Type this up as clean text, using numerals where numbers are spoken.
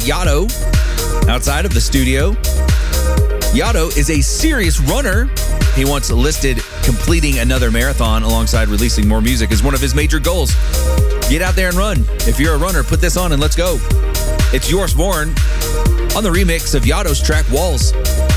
Yotto outside of the studio. Yotto is a serious runner. He once listed completing another marathon alongside releasing more music as one of his major goals. Get out there and run. If you're a runner, put this on and let's go. It's Joris Voorn on the remix of Yotto's track Walls.